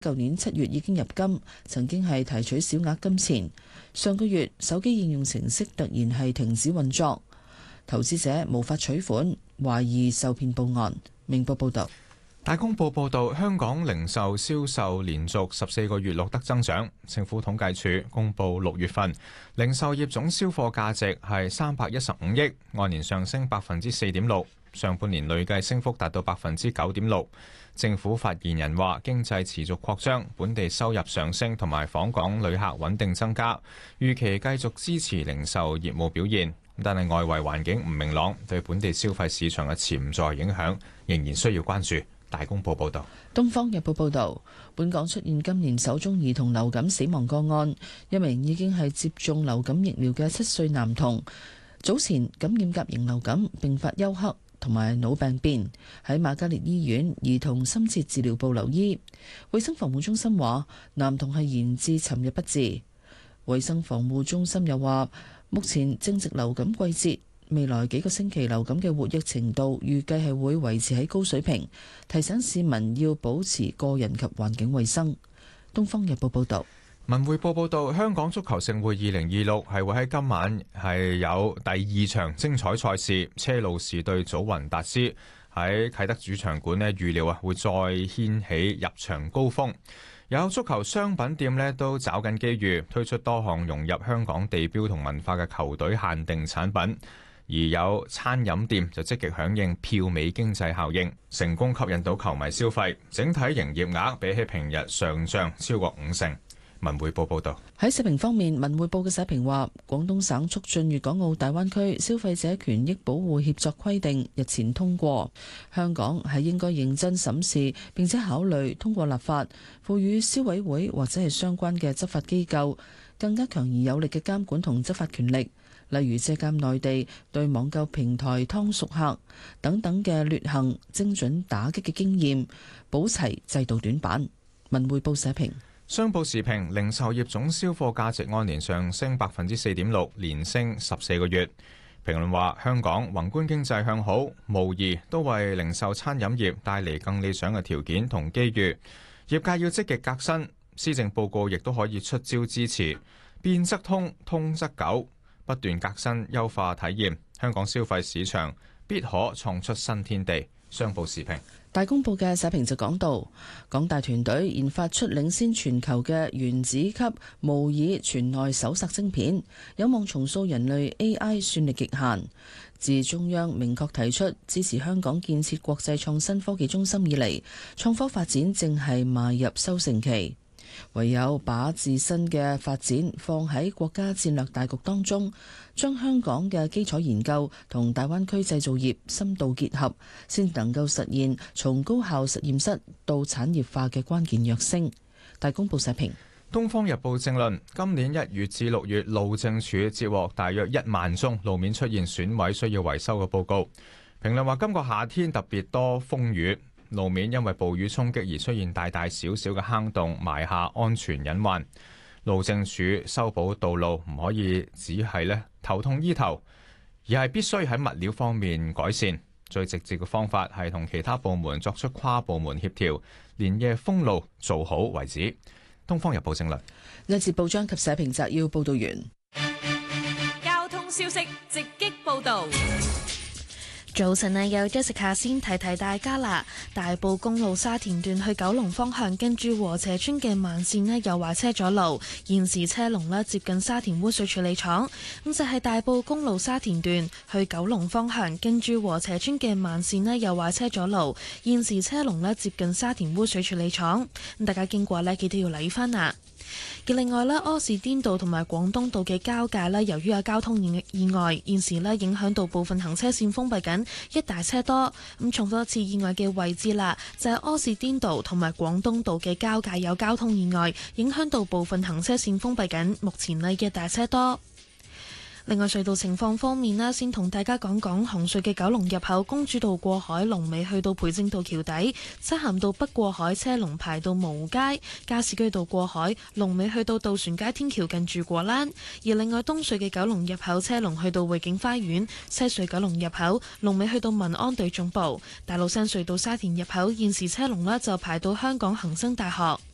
舊年7月已經入金，曾經係提取小額金錢。上個月手機應用程式突然係停止運作，投資者無法取款，懷疑受騙報案。明報報道。 大公報報導，香港零售銷售連續14個月錄得增長。政府統計處公佈6月份零售業總銷貨價值係315億，按年上升4.6%，上半年累計升幅達到9.6%。政府發言人話：經濟持續擴張，本地收入上升同埋訪港旅客穩定增加，預期繼續支持零售業務表現。但係外圍環境唔明朗，對本地消費市場嘅潛在影響仍然需要關注。大公報報道。 東方日報報道，本港出現今年首宗兒童流感死亡個案，一名已經係接種流感疫苗嘅7歲男童，早前感染甲型流感，並發休克同埋腦病變，喺瑪嘉烈醫院兒童深切治療部留醫。衛生防護中心話，男童係延至尋日不治。衛生防護中心又話，目前正值流感季節，未來幾個星期流感嘅活躍程度預計係會維持喺高水平，提醒市民要保持個人及環境衛生。東方日報報道。 文匯報報道，香港足球盛會2026係會喺今晚係有第2場精彩賽事，車路士對祖雲達斯喺啟德主場館呢，預料會再掀起入場高峰。有足球商品店呢都找緊機遇，推出多項融入香港地標同文化嘅球隊限定產品。而有餐飲店就積極響應票尾經濟效應，成功吸引到球迷消費，整體營業額比起平日上漲超過50%。文匯報報道。 喺社評方面，文匯報嘅社評話，廣東省促進粵港澳大灣區消費者權益保護協作規定日前通過，香港係應該認真審視並且考慮通過立法，賦予消委會或者係相關嘅執法機構更加強而有力嘅監管同執法權力，例如借鑑內地對網購平台湯熟客等等嘅劣行精準打擊嘅經驗，補齊制度短板。文匯報社評。 商報時評，零售業總銷貨價值按年上升4.6%，連升14個月。評論話，香港宏觀經濟向好，無疑都為零售餐飲業帶嚟更理想嘅條件同機遇。業界要積極革新，施政報告亦都可以出招支持，變則通，通則久，不斷革新優化體驗，香港消費市場必可創出新天地。商報時評。 大公報嘅社評就講到，港大團隊研發出領先全球嘅原子級模擬全內搜索晶片，有望重塑人類 AI 算力極限。自中央明確提出支持香港建設國際創新科技中心以嚟，創科發展正係邁入收成期。唯有把自身嘅發展放喺國家戰略大局當中，將香港嘅基礎研究同大灣區製造業深度結合，先能夠實現從高效實驗室到產業化嘅關鍵躍升。大公報社評。 東方日報正論，今年1月至6月，路政署接獲大約1萬宗路面出現損毀需要維修嘅報告。評論話，今個夏天特別多風雨，路面因為暴雨衝擊而出現大大小小嘅坑洞，埋下安全隱患。路政署修補道路唔可以只係頭痛醫頭，而係必須喺物料方面改善。最直接嘅方法係同其他部門作出跨部門協調，連夜封路做好為止。東方日報正論。 呢節報章及社評摘要報道完。 交通消息直擊報道。 早晨啊，有 Jessica 先提提大家啦。大埔公路沙田段去九龍方向，跟住禾輋邨嘅慢線呢有壞車阻路，現時車龍呢接近沙田污水處理廠。咁就係大埔公路沙田段去九龍方向，跟住禾輋邨嘅慢線呢有壞車阻路，現時車龍呢接近沙田污水處理廠。咁大家經過呢，記得要留意翻啊。而另外柯士甸道同埋廣東道嘅交界由於有交通意外，現時影響到部分行車線封閉緊，一大車多。咁重複一次意外嘅位置啦，就係柯士甸道同埋廣東道嘅交界有交通意外，影響到部分行車線封閉緊，目前一大車多。另外隧道情況方面啦，先同大家講講紅隧嘅九龍入口公主道過海龍尾去到培正道橋底，漆咸道北過海車龍排到蕪湖街，加士居道過海龍尾去到渡船街天橋近住果欄。而另外東隧嘅九龍入口車龍去到匯景花園，西隧九龍入口龍尾去到民安隊總部，大老山隧道沙田入口現時車龍就排到香港恒生大學。